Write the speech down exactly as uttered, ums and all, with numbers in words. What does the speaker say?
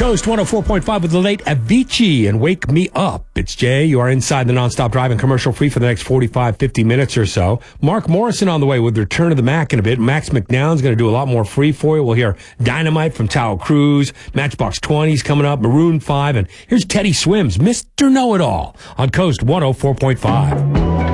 Coast one oh four point five with the late Avicii and Wake Me Up. It's Jay. You are inside the nonstop driving commercial free for the next forty-five, fifty minutes or so. Mark Morrison on the way with Return of the Mac in a bit. Max McNown's going to do a lot more free for you. We'll hear Dynamite from Tao Cruz, Matchbox twenty's coming up, Maroon five, and here's Teddy Swims, Mister Know-It-All on Coast one oh four point five.